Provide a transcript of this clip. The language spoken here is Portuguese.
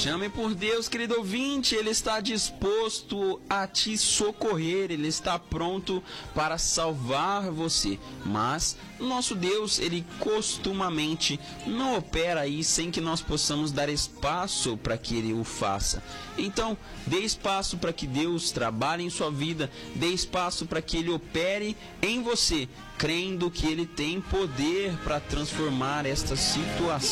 Chame por Deus, querido ouvinte, Ele está disposto a te socorrer, Ele está pronto para salvar você. Mas nosso Deus, Ele costumamente não opera aí sem que nós possamos dar espaço para que Ele o faça. Então, dê espaço para que Deus trabalhe em sua vida, dê espaço para que Ele opere em você, crendo que Ele tem poder para transformar esta situação.